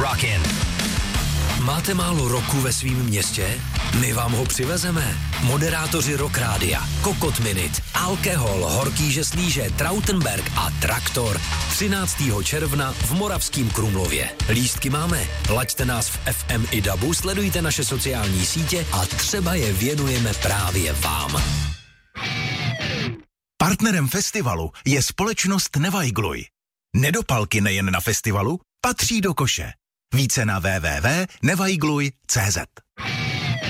Rockin'. Máte málo roku ve svým městě? My vám ho přivezeme. Moderátoři Rock Rádia, Kokot Minute, Alkohol, Horký žeslíže, Trautenberg a Traktor 13. června v Moravském Krumlově. Lístky máme. Laďte nás v FM i DABu, sledujte naše sociální sítě a třeba je věnujeme právě vám. Partnerem festivalu je společnost Nevajgluj. Nedopalky nejen na festivalu patří do koše. Více na www.nevajgluj.cz.